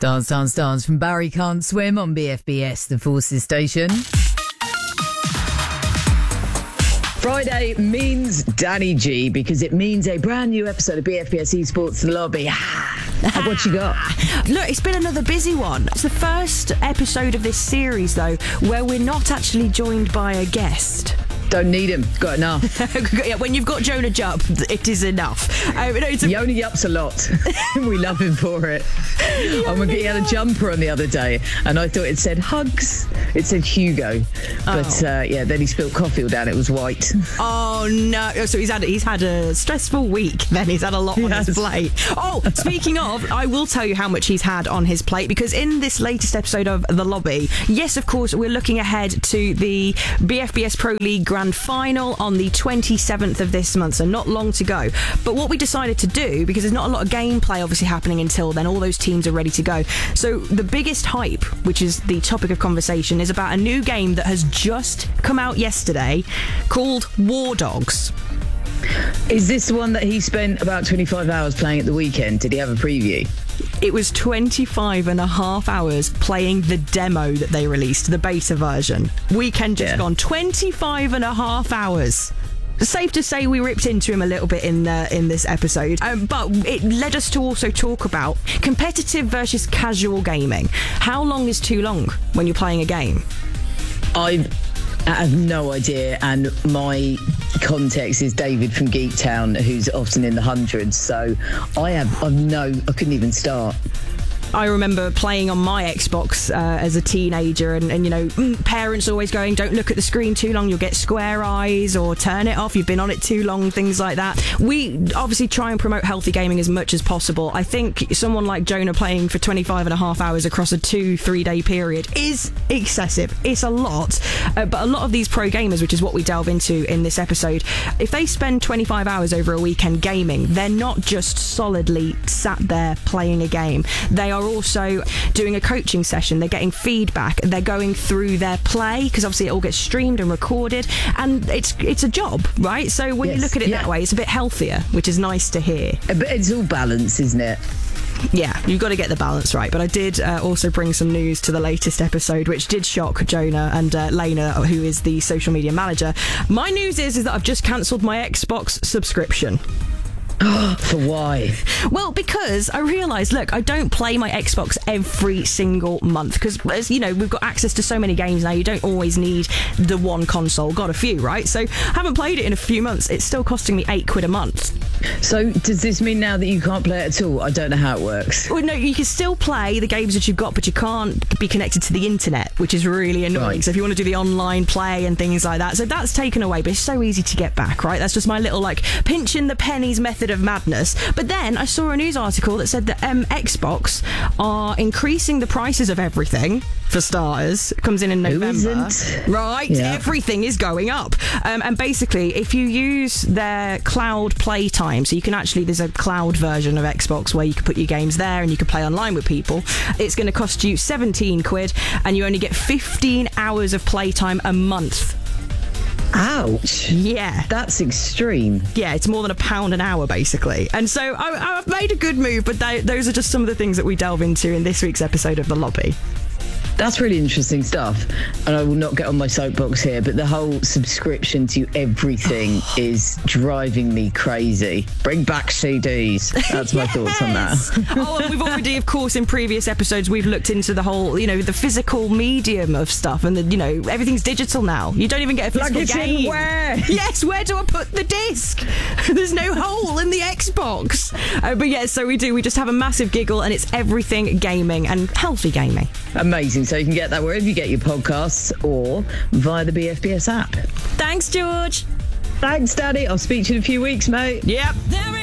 Dance, Dance, Dance from Barry Can't Swim on BFBS, the Forces station. Friday means Danny G because it means a brand new episode of BFBS Esports The Lobby. What you got? Look, it's been another busy one. It's the first episode of this series, though, where we're not actually joined by a guest. Don't need him. Got enough. Yeah, when you've got Jonah Jupp, it is enough. Yoni Jupp's a lot. We love him for it. He had a jumper on the other day, and I thought it said hugs. It said Hugo. But then he spilled coffee all down. It was white. Oh, no. So he's had a stressful week, then. He's had a lot on his plate. Oh, speaking of, I will tell you how much he's had on his plate, because in this latest episode of The Lobby, yes, of course, we're looking ahead to the BFBS Pro League Grand Final on the 27th of this month, so not long to go. But what we decided to do, because there's not a lot of gameplay obviously happening until then, all those teams are ready to go. So the biggest hype, which is the topic of conversation, is about a new game that has just come out yesterday called War Dogs. Is this the one that he spent about 25 hours playing at the weekend? Did he have a preview? It was 25 and a half hours playing the demo that they released, the beta version. Weekend just gone, 25 and a half hours. Safe to say we ripped into him a little bit in this episode, but it led us to also talk about competitive versus casual gaming. How long is too long when you're playing a game? I have no idea, and my context is David from Geektown, who's often in the hundreds, so I couldn't even start. I remember playing on my Xbox as a teenager, and you know, parents always going, don't look at the screen too long, you'll get square eyes, or turn it off, you've been on it too long, things like that. We obviously try and promote healthy gaming as much as possible. I think someone like Jonah playing for 25 and a half hours across a 2-3 day period is excessive. It's a lot. But a lot of these pro gamers, which is what we delve into in this episode, if they spend 25 hours over a weekend gaming, they're not just solidly sat there playing a game. They are also doing a coaching session, they're getting feedback, they're going through their play, because obviously it all gets streamed and recorded, and it's a job, right? So when you look at it that way, it's a bit healthier, which is nice to hear. But it's all balance, isn't it? Yeah, you've got to get the balance right. But I did also bring some news to the latest episode, which did shock Jonah and Lena, who is the social media manager. My news is that I've just cancelled my Xbox subscription. For why? Well, because I realised, look, I don't play my Xbox every single month, because, as you know, we've got access to so many games now, you don't always need the one console. Got a few, right? So haven't played it in a few months. It's still costing me £8 a month. So does this mean now that you can't play it at all? I don't know how it works. Well, no, you can still play the games that you've got, but you can't be connected to the internet, which is really annoying. Right. So if you want to do the online play and things like that, so that's taken away, but it's so easy to get back, right? That's just my little, like, pinching the pennies method of madness. But then I saw a news article that said that Xbox are increasing the prices of everything, for starters. It comes in November. Who isn't? Right? Yeah. Everything is going up. And basically, if you use their cloud play time, so you can actually, there's a cloud version of Xbox where you can put your games there and you can play online with people, it's going to cost you £17, and you only get 15 hours of playtime a month. Ouch. Yeah. That's extreme. Yeah, it's more than £1 an hour, basically. And so I've made a good move, but those are just some of the things that we delve into in this week's episode of The Lobby. That's really interesting stuff, and I will not get on my soapbox here, but the whole subscription to everything is driving me crazy. Bring back CDs. That's my thoughts on that. Oh, and we've already, of course, in previous episodes, we've looked into the whole, you know, the physical medium of stuff, and you know, everything's digital now. You don't even get a physical game. Where? Yes, where do I put the disc? There's no hole in the Xbox. But yeah, so we just have a massive giggle, and it's everything gaming and healthy gaming. Amazing. So you can get that wherever you get your podcasts or via the BFBS app. Thanks, George. Thanks, Daddy. I'll speak to you in a few weeks, mate. Yep.